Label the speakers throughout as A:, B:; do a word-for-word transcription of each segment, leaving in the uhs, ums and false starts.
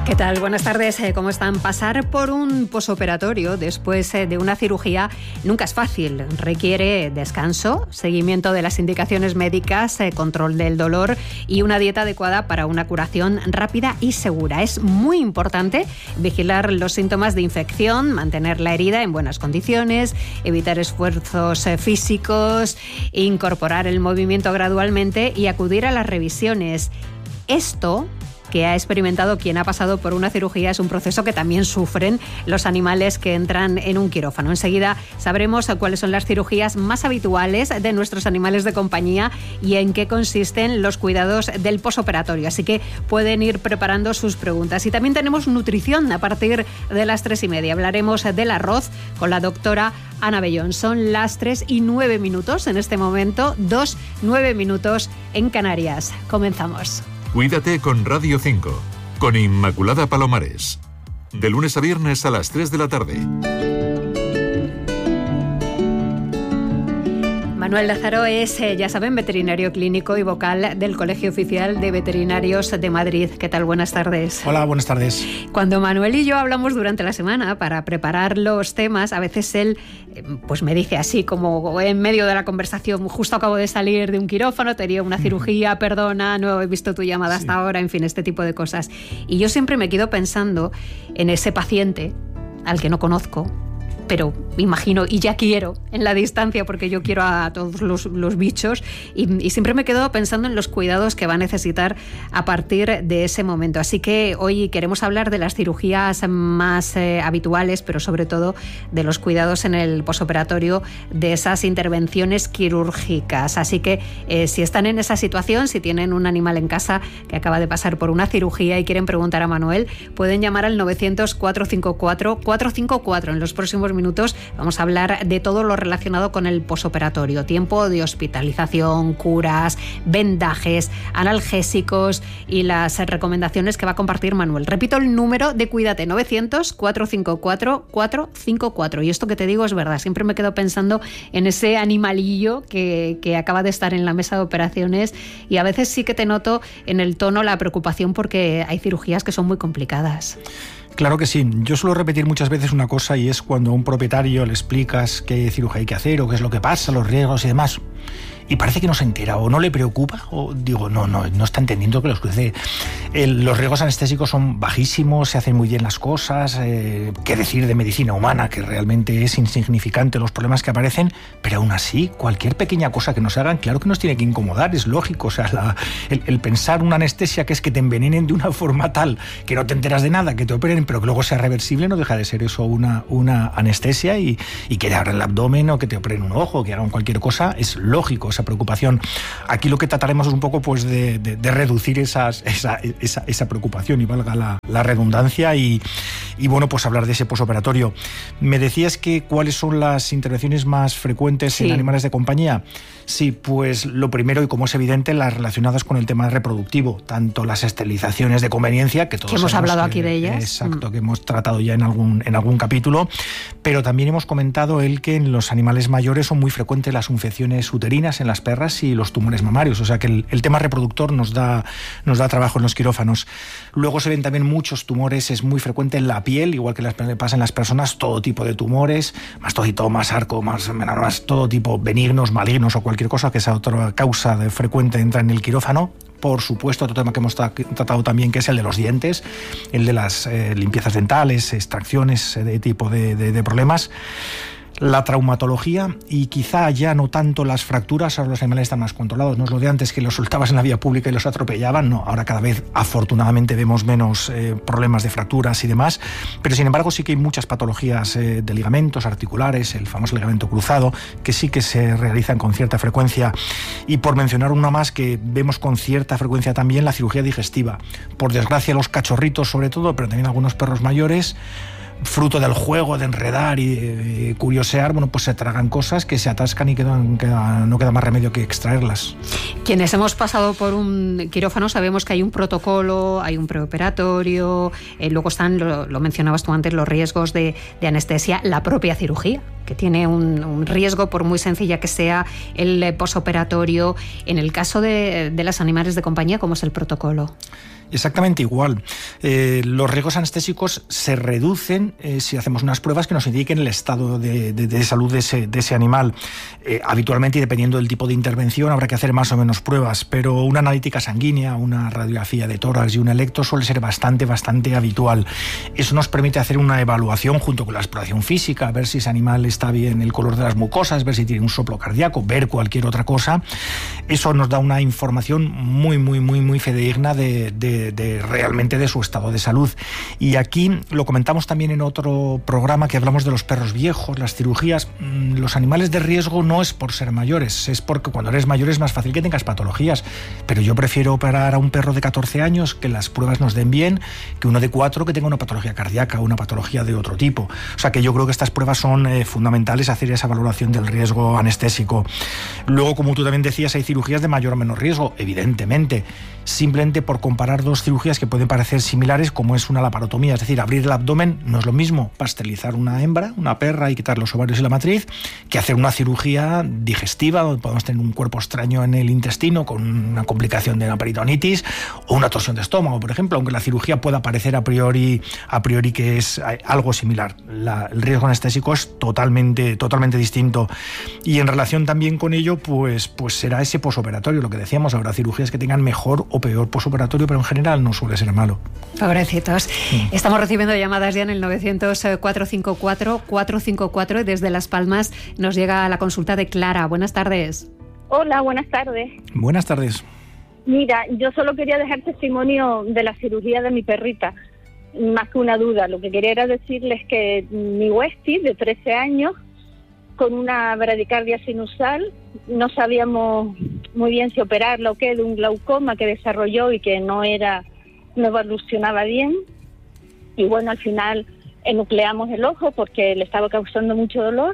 A: ¿Qué tal? Buenas tardes. ¿Cómo están? Pasar por un posoperatorio después de una cirugía nunca es fácil. Requiere descanso, seguimiento de las indicaciones médicas, control del dolor y una dieta adecuada para una curación rápida y segura. Es muy importante vigilar los síntomas de infección, mantener la herida en buenas condiciones, evitar esfuerzos físicos, incorporar el movimiento gradualmente y acudir a las revisiones. Esto que ha experimentado quien ha pasado por una cirugía es un proceso que también sufren los animales que entran en un quirófano. Enseguida sabremos cuáles son las cirugías más habituales de nuestros animales de compañía y en qué consisten los cuidados del posoperatorio. Así que pueden ir preparando sus preguntas. Y también tenemos nutrición a partir de las tres y media. Hablaremos del arroz con la doctora Ana Bellón. Son las tres y nueve minutos en este momento, dos, nueve minutos en Canarias. Comenzamos.
B: Cuídate con Radio cinco, con Inmaculada Palomares. De lunes a viernes a las tres de la tarde.
A: Manuel Lázaro es, eh, ya saben, veterinario clínico y vocal del Colegio Oficial de Veterinarios de Madrid. ¿Qué tal? Buenas tardes.
C: Hola, buenas tardes.
A: Cuando Manuel y yo hablamos durante la semana para preparar los temas, a veces él eh, pues me dice así, como en medio de la conversación, justo acabo de salir de un quirófano, tenía una cirugía, perdona, no he visto tu llamada hasta sí. ahora, en fin, este tipo de cosas. Y yo siempre me quedo pensando en ese paciente al que no conozco, pero imagino y ya quiero en la distancia porque yo quiero a todos los, los bichos y, y siempre me quedo pensando en los cuidados que va a necesitar a partir de ese momento. Así que hoy queremos hablar de las cirugías más eh, habituales, pero sobre todo de los cuidados en el posoperatorio, de esas intervenciones quirúrgicas. Así que eh, si están en esa situación, si tienen un animal en casa que acaba de pasar por una cirugía y quieren preguntar a Manuel, pueden llamar al novecientos, cuatrocientos cincuenta y cuatro, cuatrocientos cincuenta y cuatro. En los próximos minutos vamos a hablar de todo lo relacionado con el posoperatorio, tiempo de hospitalización, curas, vendajes, analgésicos y las recomendaciones que va a compartir Manuel. Repito el número de Cuídate, novecientos, cuatrocientos cincuenta y cuatro, cuatrocientos cincuenta y cuatro. Y esto que te digo es verdad, siempre me quedo pensando en ese animalillo que, que acaba de estar en la mesa de operaciones y a veces sí que te noto en el tono la preocupación porque hay cirugías que son muy complicadas.
C: Claro que sí. Yo suelo repetir muchas veces una cosa y es cuando a un propietario le explicas qué cirugía hay que hacer o qué es lo que pasa, los riesgos y demás, y parece que no se entera o no le preocupa, o digo, no, no, no está entendiendo que los cruce. El, los riesgos anestésicos son bajísimos, se hacen muy bien las cosas, eh, qué decir de medicina humana, que realmente es insignificante los problemas que aparecen, pero aún así, cualquier pequeña cosa que nos hagan, claro que nos tiene que incomodar, es lógico. O sea, la, el, el pensar una anestesia que es que te envenenen de una forma tal que no te enteras de nada, que te operen, pero que luego sea reversible, no deja de ser eso una, una anestesia y, y que te abran el abdomen o que te operen un ojo, que hagan cualquier cosa, es lógico. O sea, preocupación. Aquí lo que trataremos es un poco pues de, de, de reducir esas, esa, esa, esa preocupación y valga la, la redundancia y, y bueno, pues hablar de ese posoperatorio. Me decías que cuáles son las intervenciones más frecuentes sí. en animales de compañía. Sí, pues lo primero y como es evidente, las relacionadas con el tema reproductivo, tanto las esterilizaciones de conveniencia, que todos
A: que hemos hablado
C: que,
A: aquí de ellas.
C: Exacto,
A: mm.
C: que hemos tratado ya en algún, en algún capítulo, pero también hemos comentado el que en los animales mayores son muy frecuentes las infecciones uterinas en las perras y los tumores mamarios, o sea que el, el tema reproductor nos da, nos da trabajo en los quirófanos. Luego se ven también muchos tumores, es muy frecuente en la piel, igual que le pasa en las personas, todo tipo de tumores, mastocitomas, sarcomas, melanomas, todo tipo, benignos, malignos o cualquier cosa que esa otra causa de frecuente entra en el quirófano. Por supuesto, otro tema que hemos tratado también, que es el de los dientes, el de las eh, limpiezas dentales, extracciones de tipo de, de, de problemas. La traumatología y quizá ya no tanto las fracturas, ahora los animales están más controlados, no es lo de antes que los soltabas en la vía pública y los atropellaban, no, ahora cada vez afortunadamente vemos menos eh, problemas de fracturas y demás, pero sin embargo sí que hay muchas patologías eh, de ligamentos articulares, el famoso ligamento cruzado, que sí que se realizan con cierta frecuencia, y por mencionar una más que vemos con cierta frecuencia también, la cirugía digestiva. Por desgracia los cachorritos sobre todo, pero también algunos perros mayores, fruto del juego, de enredar y de curiosear, bueno, pues se tragan cosas que se atascan y quedan, queda, no queda más remedio que extraerlas.
A: Quienes hemos pasado por un quirófano sabemos que hay un protocolo, hay un preoperatorio, eh, luego están, lo, lo mencionabas tú antes, los riesgos de, de anestesia, la propia cirugía, que tiene un, un riesgo por muy sencilla que sea el posoperatorio. En el caso de, de los animales de compañía, ¿cómo es el protocolo?
C: Exactamente igual. Eh, los riesgos anestésicos se reducen eh, si hacemos unas pruebas que nos indiquen el estado de, de, de salud de ese, de ese animal. Eh, habitualmente, y dependiendo del tipo de intervención, habrá que hacer más o menos pruebas, pero una analítica sanguínea, una radiografía de tórax y un electro suele ser bastante, bastante habitual. Eso nos permite hacer una evaluación junto con la exploración física, ver si ese animal está bien, el color de las mucosas, ver si tiene un soplo cardíaco, ver cualquier otra cosa. Eso nos da una información muy, muy, muy, muy fidedigna de, de De, de realmente de su estado de salud. Y aquí lo comentamos también en otro programa que hablamos de los perros viejos, las cirugías. Los animales de riesgo no es por ser mayores, es porque cuando eres mayor es más fácil que tengas patologías, pero yo prefiero operar a un perro de catorce años que las pruebas nos den bien, que uno de cuatro que tenga una patología cardíaca o una patología de otro tipo. O sea que yo creo que estas pruebas son eh, fundamentales, hacer esa valoración del riesgo anestésico. Luego, como tú también decías, hay cirugías de mayor o menor riesgo, evidentemente, simplemente por comparar dos cirugías que pueden parecer similares, como es una laparotomía, es decir, abrir el abdomen. No es lo mismo pasterizar una hembra, una perra, y quitar los ovarios y la matriz, que hacer una cirugía digestiva donde podemos tener un cuerpo extraño en el intestino con una complicación de la peritonitis o una torsión de estómago, por ejemplo, aunque la cirugía pueda parecer a priori a priori que es algo similar. La, el riesgo anestésico es totalmente totalmente distinto, y en relación también con ello, pues pues será ese posoperatorio, lo que decíamos. Habrá cirugías que tengan mejor o peor posoperatorio, pero en general no suele ser malo.
A: Pobrecitos. Sí. Estamos recibiendo llamadas ya en el novecientos, cuatrocientos cincuenta y cuatro, cuatrocientos cincuenta y cuatro, y desde Las Palmas nos llega la consulta de Clara. Buenas tardes.
D: Hola, buenas tardes.
C: Buenas tardes.
D: Mira, yo solo quería dejar testimonio de la cirugía de mi perrita, más que una duda. Lo que quería era decirles que mi Westie, de trece años, con una bradicardia sinusal, no sabíamos muy bien si operarla o qué, de un glaucoma que desarrolló y que no era, no evolucionaba bien. Y bueno, al final enucleamos el ojo porque le estaba causando mucho dolor,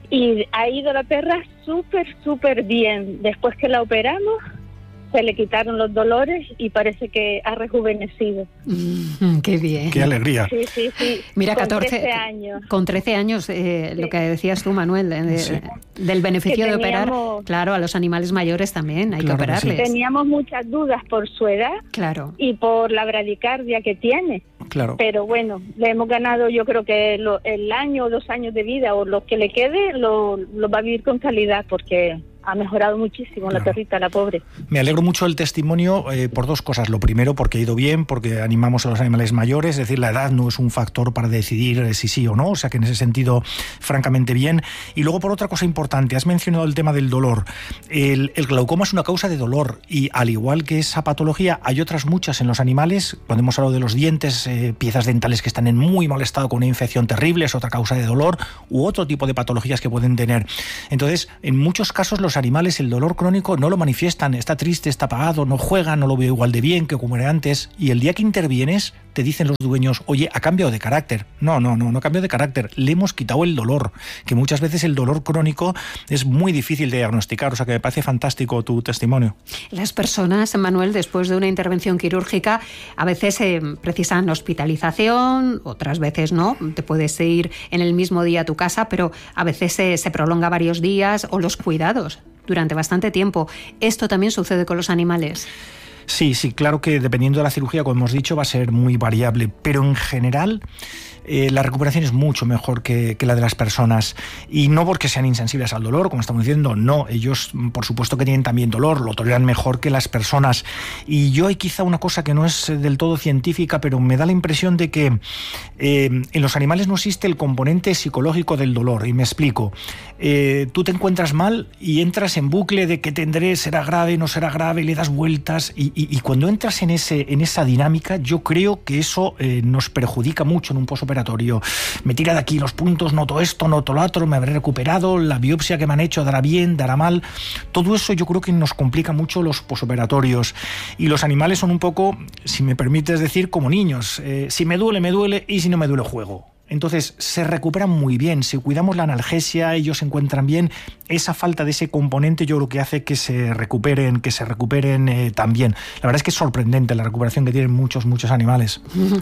D: y ha ido la perra súper, súper bien. Después que la operamos, se le quitaron los dolores y parece que ha rejuvenecido.
A: Mm, ¡Qué bien!
C: ¡Qué alegría!
D: Sí, sí, sí.
A: Mira,
D: con
A: catorce
D: trece años.
A: Con trece años, eh,
D: Sí.
A: lo que decías tú, Manuel, de,
C: Sí.
A: del beneficio
D: Que
A: de operar.
D: teníamos-
A: Claro, a los animales mayores también hay
C: Claro
A: que
C: que sí.
A: operarles.
D: Teníamos muchas dudas por su edad
A: Claro.
D: y por la bradicardia que tiene.
C: Claro.
D: Pero bueno, le hemos ganado, yo creo que lo, el año o dos años de vida, o lo que le quede, lo, lo va a vivir con calidad, porque ha mejorado muchísimo. Claro. La perrita, la pobre.
C: Me alegro mucho del testimonio eh, por dos cosas. Lo primero, porque ha ido bien, porque animamos a los animales mayores, es decir, la edad no es un factor para decidir eh, si sí o no, o sea que en ese sentido, francamente bien. Y luego, por otra cosa importante, has mencionado el tema del dolor. El, el glaucoma es una causa de dolor, y al igual que esa patología, hay otras muchas en los animales. Cuando hemos hablado de los dientes, eh, piezas dentales que están en muy mal estado con una infección terrible, es otra causa de dolor, u otro tipo de patologías que pueden tener. Entonces, en muchos casos los animales el dolor crónico no lo manifiestan, está triste, está apagado, no juega, no lo veo igual de bien que como era antes, y el día que intervienes te dicen los dueños, oye, ha cambiado de carácter. No, no, no, no ha cambiado de carácter, le hemos quitado el dolor, que muchas veces el dolor crónico es muy difícil de diagnosticar, o sea que me parece fantástico tu testimonio.
A: Las personas, Manuel, después de una intervención quirúrgica, a veces eh, precisan hospitalización, otras veces no, te puedes ir en el mismo día a tu casa, pero a veces eh, se prolonga varios días, o los cuidados durante bastante tiempo. ¿Esto también sucede con los animales?
C: Sí, sí, claro que dependiendo de la cirugía, como hemos dicho, va a ser muy variable, pero en general eh, la recuperación es mucho mejor que, que la de las personas, y no porque sean insensibles al dolor, como estamos diciendo, no, ellos por supuesto que tienen también dolor, lo toleran mejor que las personas. Y yo hay quizá una cosa que no es del todo científica, pero me da la impresión de que eh, en los animales no existe el componente psicológico del dolor, y me explico. Eh, tú te encuentras mal y entras en bucle de que tendré, será grave, no será grave, le das vueltas, y, y, y cuando entras en, ese, en esa dinámica, yo creo que eso eh, nos perjudica mucho en un posoperatorio. Me tira de aquí los puntos, noto esto, noto lo otro, me habré recuperado, la biopsia que me han hecho dará bien, dará mal. Todo eso yo creo que nos complica mucho los posoperatorios, y los animales son un poco, si me permites decir, como niños. Eh, si me duele, me duele, y si no me duele, juego. Entonces se recuperan muy bien, si cuidamos la analgesia, ellos se encuentran bien. Esa falta de ese componente yo creo que hace que se recuperen, que se recuperen eh, también. La verdad es que es sorprendente la recuperación que tienen muchos, muchos animales.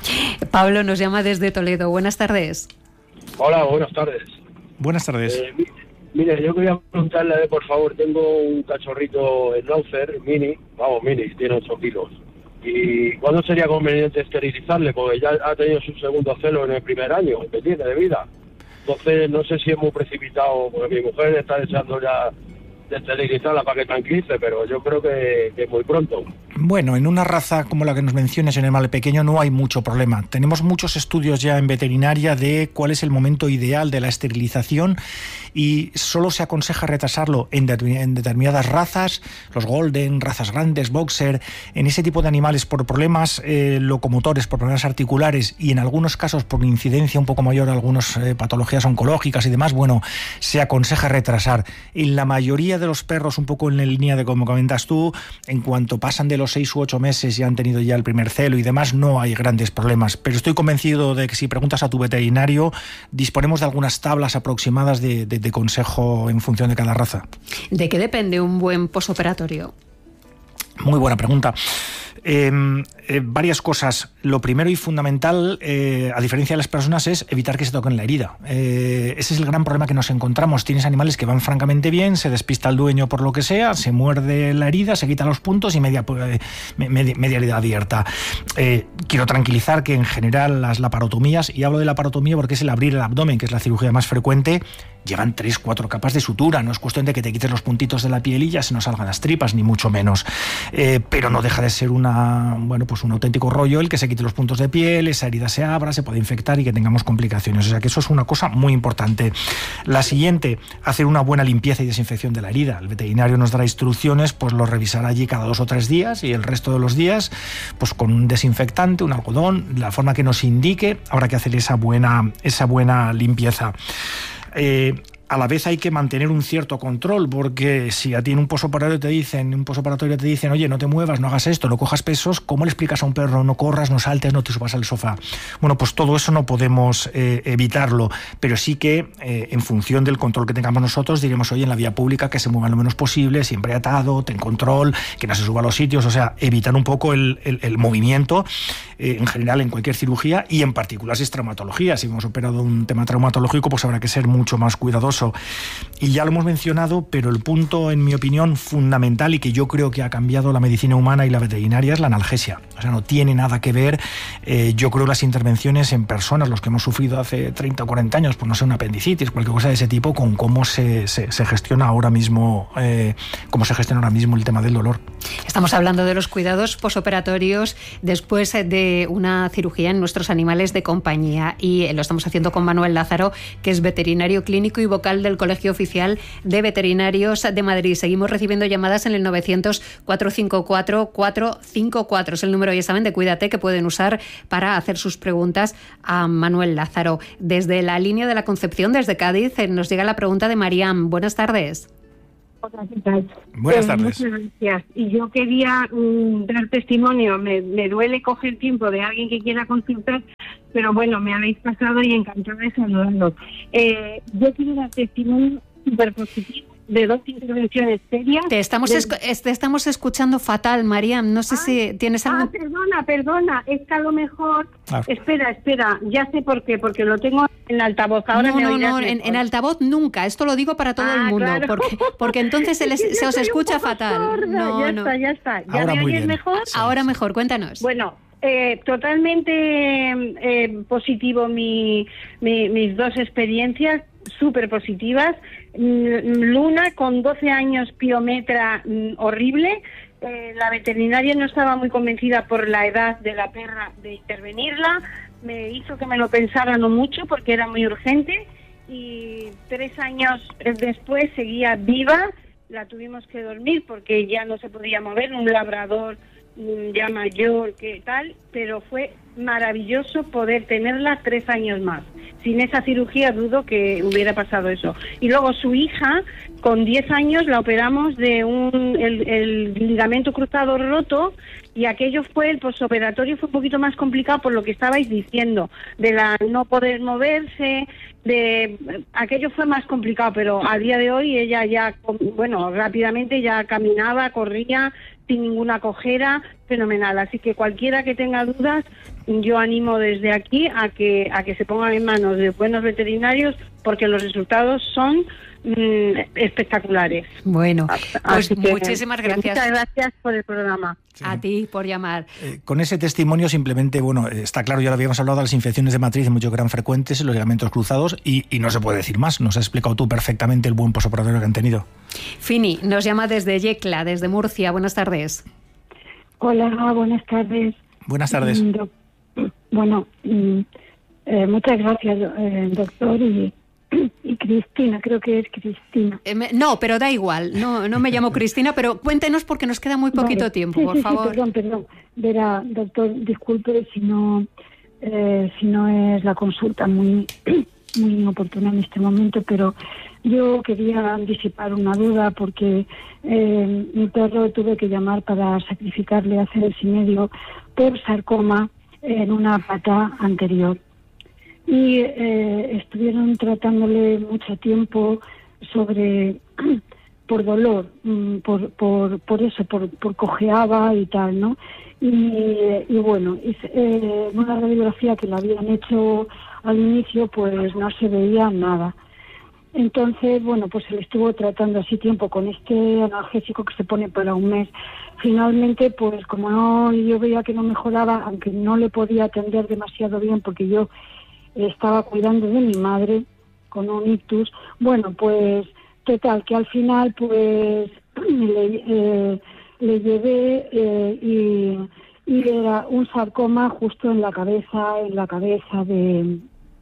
A: Pablo nos llama desde Toledo. Buenas tardes.
E: Hola, buenas tardes.
C: Buenas tardes.
E: Eh, mire, yo quería preguntarle, por favor, tengo un cachorrito Schnauzer mini, vamos, mini, tiene ocho kilos. ¿Y cuándo sería conveniente esterilizarle? Porque ya ha tenido su segundo celo en el primer año que tiene de vida. Entonces no sé si es muy precipitado, porque mi mujer está deseando ya de esterilizarla para que tranquilice, pero yo creo que, que muy pronto.
C: Bueno, en una raza como la que nos mencionas, en el mal pequeño, no hay mucho problema. Tenemos muchos estudios ya en veterinaria de cuál es el momento ideal de la esterilización y solo se aconseja retrasarlo en, de, en determinadas razas, los golden, razas grandes, boxer, en ese tipo de animales por problemas eh, locomotores, por problemas articulares y en algunos casos por incidencia un poco mayor, algunas eh, patologías oncológicas y demás, bueno, se aconseja retrasar. En la mayoría de los perros, un poco en la línea de como comentas tú, en cuanto pasan de los seis u ocho meses y han tenido ya el primer celo y demás, no hay grandes problemas. Pero estoy convencido de que si preguntas a tu veterinario, disponemos de algunas tablas aproximadas de, de, de consejo en función de cada raza.
A: ¿De qué depende un buen posoperatorio?
C: Muy buena pregunta. Eh, eh, varias cosas. Lo primero y fundamental, eh, a diferencia de las personas, es evitar que se toquen la herida. Eh, ese es el gran problema que nos encontramos. Tienes animales que van francamente bien, se despista el dueño por lo que sea, se muerde la herida, se quitan los puntos y media, eh, media, media herida abierta. Eh, quiero tranquilizar que en general las laparotomías, y hablo de laparotomía porque es el abrir el abdomen, que es la cirugía más frecuente, llevan tres, cuatro capas de sutura. No es cuestión de que te quites los puntitos de la piel y ya se nos salgan las tripas, ni mucho menos. Eh, pero no deja de ser una, bueno, pues un auténtico rollo el que se quite los puntos de piel, esa herida se abra, se puede infectar y que tengamos complicaciones. O sea que eso es una cosa muy importante. La siguiente, hacer una buena limpieza y desinfección de la herida. El veterinario nos dará instrucciones, pues lo revisará allí cada dos o tres días y el resto de los días, pues con un desinfectante, un algodón, la forma que nos indique, habrá que hacer esa buena, esa buena limpieza. Eh, a la vez hay que mantener un cierto control, porque si a ti en un posoperatorio te dicen, un posoperatorio te dicen, oye, no te muevas, no hagas esto, no cojas pesos, ¿cómo le explicas a un perro, no corras, no saltes, no te subas al sofá? Bueno, pues todo eso no podemos eh, evitarlo, pero sí que eh, en función del control que tengamos nosotros, diremos, oye, en la vía pública que se mueva lo menos posible, siempre atado, ten control, que no se suba a los sitios, o sea, evitar un poco el, el, el movimiento eh, en general en cualquier cirugía y en particular si es traumatología. Si hemos operado un tema traumatológico, pues habrá que ser mucho más cuidadoso. Y ya lo hemos mencionado, pero el punto, en mi opinión, fundamental y que yo creo que ha cambiado la medicina humana y la veterinaria es la analgesia. O sea, no tiene nada que ver, eh, yo creo, las intervenciones en personas, los que hemos sufrido hace treinta o cuarenta años, pues no sé, una apendicitis, cualquier cosa de ese tipo, con cómo se, se, se gestiona ahora mismo, eh, cómo se gestiona ahora mismo el tema del dolor.
A: Estamos hablando de los cuidados posoperatorios después de una cirugía en nuestros animales de compañía y lo estamos haciendo con Manuel Lázaro, que es veterinario clínico y vocal del Colegio Oficial de Veterinarios de Madrid. Seguimos recibiendo llamadas en el novecientos, cuatrocientos cincuenta y cuatro, cuatrocientos cincuenta y cuatro. Es el número, ya saben, de Cuídate, que pueden usar para hacer sus preguntas a Manuel Lázaro. Desde la línea de la Concepción, desde Cádiz, nos llega la pregunta de Mariam. Buenas tardes.
F: Hola, ¿qué tal?
C: Buenas
F: eh,
C: tardes.
F: Muchas gracias. Y yo quería um, dar testimonio. Me, me duele coger tiempo de alguien que quiera consultar, pero bueno, me habéis pasado y encantada de saludarlos. Eh, yo quiero dar testimonio súper positivo de dos intervenciones serias.
A: Te estamos,
F: de...
A: esc- te estamos escuchando fatal, Mariam. No sé
F: ah,
A: si tienes algo...
F: Ah, perdona, perdona. Es que a lo mejor...
C: Ah.
F: Espera, espera. Ya sé por qué. Porque lo tengo en altavoz. Ahora
A: no,
F: me
A: no,
F: oirás
A: no,
F: mejor.
A: en, en altavoz nunca. Esto lo digo para todo
F: Ah,
A: el mundo.
F: claro.
A: Porque, porque entonces se, les,
F: Es que
A: se
F: yo
A: os
F: soy un
A: escucha
F: poco
A: fatal.
F: sorda.
A: No,
F: ya
A: no.
F: está, ya está. ¿Ya
C: Ahora
F: me
C: muy
F: oyes
C: bien.
F: mejor?
C: Sí.
A: Ahora mejor, cuéntanos.
F: Bueno, eh, totalmente eh, positivo mi, mi, mis dos experiencias, súper positivas. Luna, con doce años, piometra mm, horrible. Eh, la veterinaria no estaba muy convencida por la edad de la perra de intervenirla. Me hizo que me lo pensara no mucho porque era muy urgente. Y tres años después seguía viva. La tuvimos que dormir porque ya no se podía mover, un labrador ya mayor, que tal, pero fue maravilloso poder tenerla tres años más. Sin esa cirugía dudo que hubiera pasado eso. Y luego su hija, con diez años, la operamos de un el, el ligamento cruzado roto, y aquello fue, el postoperatorio fue un poquito más complicado por lo que estabais diciendo, de la no poder moverse, de aquello fue más complicado, pero a día de hoy ella ya, bueno, rápidamente ya caminaba, corría, sin ninguna cojera, fenomenal. Así que cualquiera que tenga dudas, yo animo desde aquí a que a que se pongan en manos de buenos veterinarios, porque los resultados son mmm, espectaculares.
A: Bueno, pues
F: que,
A: muchísimas gracias.
F: Muchas gracias por el programa.
A: Sí. A ti por llamar.
C: Eh, con ese testimonio simplemente, bueno, está claro, ya lo habíamos hablado, de las infecciones de matriz mucho que eran frecuentes, los ligamentos cruzados, y, y no se puede decir más. Nos has explicado tú perfectamente el buen posoperatorio que han tenido.
A: Fini nos llama desde Yecla, desde Murcia. Buenas tardes.
G: Hola, buenas tardes.
C: Buenas tardes.
G: Do- bueno, eh, muchas gracias, eh, doctor, y, y Cristina, creo que es Cristina.
A: Eh, me, no, pero da igual, no, no me llamo Cristina, pero cuéntenos porque nos queda muy poquito
G: Vale.
A: tiempo,
G: sí,
A: por
G: sí,
A: favor.
G: Sí, perdón, perdón. Verá, doctor, disculpe si no, eh, si no es la consulta muy, muy inoportuna en este momento, pero yo quería disipar una duda porque eh, mi perro tuve que llamar para sacrificarle hace mes y medio por sarcoma en una pata anterior. Y eh, estuvieron tratándole mucho tiempo sobre por dolor, por por por eso, por, por cojeaba y tal, ¿no? Y, y bueno, y, eh, en una radiografía que le habían hecho al inicio, pues no se veía nada. Entonces, bueno, pues se le estuvo tratando así tiempo con este analgésico que se pone para un mes. Finalmente, pues como no, yo veía que no mejoraba, aunque no le podía atender demasiado bien porque yo estaba cuidando de mi madre con un ictus, bueno, pues total, que al final pues le, eh, le llevé eh, y, y era un sarcoma justo en la cabeza, en la cabeza de...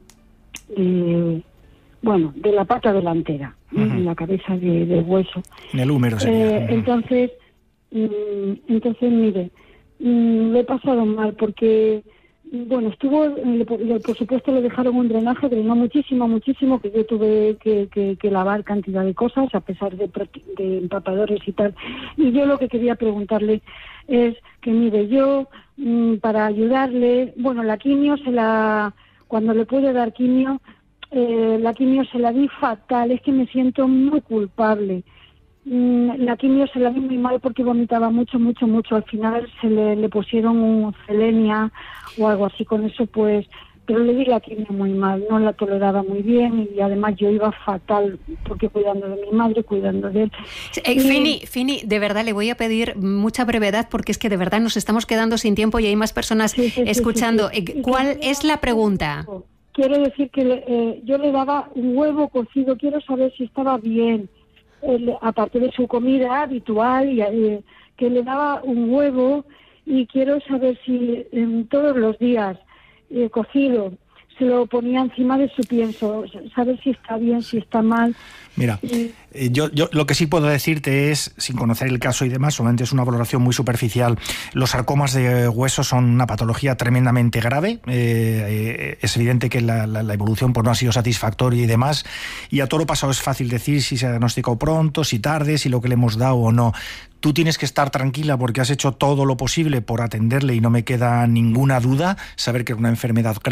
G: de bueno, de la pata delantera, uh-huh. en la cabeza de, de hueso.
C: En el húmero sería.
G: Eh, entonces, mm, entonces mire, mm, lo he pasado mal porque, bueno, estuvo, le, le, por supuesto le dejaron un drenaje, drenó muchísimo, muchísimo, que yo tuve que, que, que lavar cantidad de cosas, a pesar de, de empapadores y tal. Y yo lo que quería preguntarle es que, mire, yo, mm, para ayudarle, bueno, la quimio se la, cuando le pude dar quimio, Eh, la quimio se la di fatal, es que me siento muy culpable. Mm, la quimio se la di muy mal porque vomitaba mucho, mucho, mucho. Al final se le, le pusieron un Selenia o algo así con eso, pues, pero le di la quimio muy mal, no la toleraba muy bien y además yo iba fatal porque cuidando de mi madre, cuidando de él.
A: Eh, y... Fini, Fini, de verdad le voy a pedir mucha brevedad porque es que de verdad nos estamos quedando sin tiempo y hay más personas sí, sí, escuchando. Sí, sí, sí. ¿Cuál es la pregunta?
G: Quiero decir que le, eh, yo le daba un huevo cocido, quiero saber si estaba bien, eh, aparte de su comida habitual, y, eh, que le daba un huevo y quiero saber si eh, todos los días eh, cocido se lo ponía encima de su pienso, saber si está bien, si está mal.
C: Mira, eh, yo, yo lo que sí puedo decirte es, sin conocer el caso y demás, solamente es una valoración muy superficial. Los sarcomas de hueso son una patología tremendamente grave. Eh, eh, es evidente que la, la, la evolución pues, no ha sido satisfactoria y demás. Y a todo lo pasado es fácil decir si se ha diagnosticado pronto, si tarde, si lo que le hemos dado o no. Tú tienes que estar tranquila porque has hecho todo lo posible por atenderle y no me queda ninguna duda saber que es una enfermedad grave.